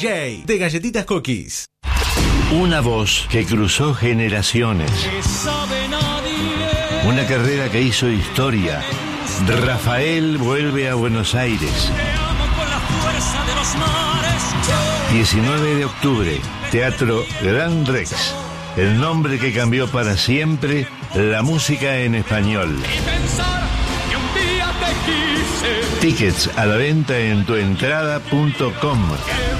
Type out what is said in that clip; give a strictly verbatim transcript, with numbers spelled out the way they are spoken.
J de Galletitas Cookies. Una voz que cruzó generaciones. Una carrera que hizo historia. Rafael vuelve a Buenos Aires. diecinueve de octubre, Teatro Gran Rex. El nombre que cambió para siempre la música en español. Tickets a la venta en tuentrada punto com.